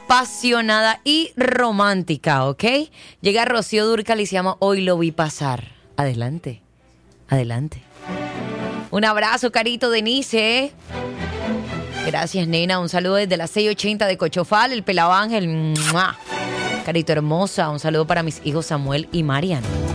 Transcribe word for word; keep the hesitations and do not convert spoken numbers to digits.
apasionada y romántica, ¿ok? Llega Rocío Dúrcal y se llama Hoy lo vi pasar. Adelante, adelante. Un abrazo, Carito Denise. Gracias, nena. Un saludo desde las seis ochenta de Cochofal, el pelado Ángel. ¡Mua! Carito hermosa, un saludo para mis hijos Samuel y Marian.